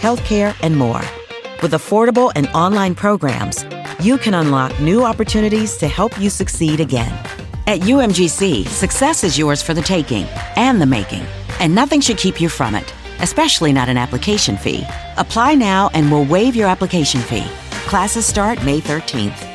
healthcare, and more. With affordable and online programs, you can unlock new opportunities to help you succeed again. At UMGC, success is yours for the taking and the making, and nothing should keep you from it, especially not an application fee. Apply now and we'll waive your application fee. Classes start May 13th.